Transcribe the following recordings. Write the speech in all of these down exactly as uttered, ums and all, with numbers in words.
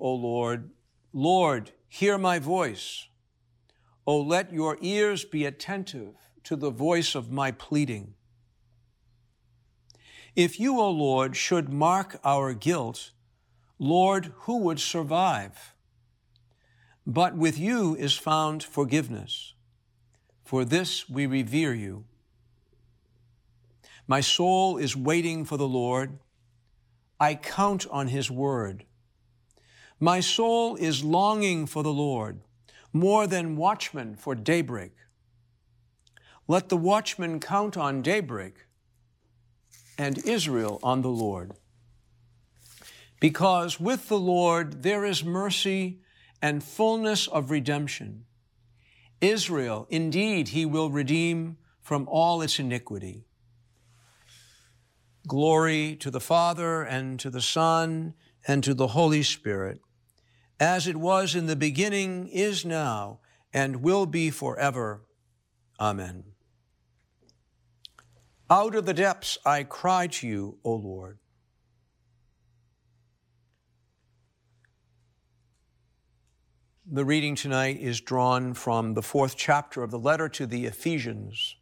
O Lord. Lord, hear my voice. O let your ears be attentive to the voice of my pleading. If you, O Lord, should mark our guilt, Lord, who would survive? But with you is found forgiveness. For this we revere you. My soul is waiting for the Lord. I count on his word. My soul is longing for the Lord, more than watchmen for daybreak. Let the watchman count on daybreak, and Israel on the Lord. Because with the Lord there is mercy and fullness of redemption. Israel, indeed, he will redeem from all its iniquity. Glory to the Father, and to the Son, and to the Holy Spirit, as it was in the beginning, is now, and will be forever. Amen. Out of the depths I cry to you, O Lord. The reading tonight is drawn from the fourth chapter of the letter to the Ephesians.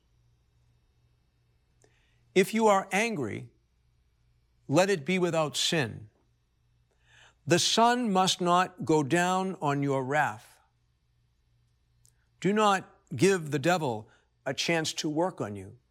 If you are angry, let it be without sin. The sun must not go down on your wrath. Do not give the devil a chance to work on you.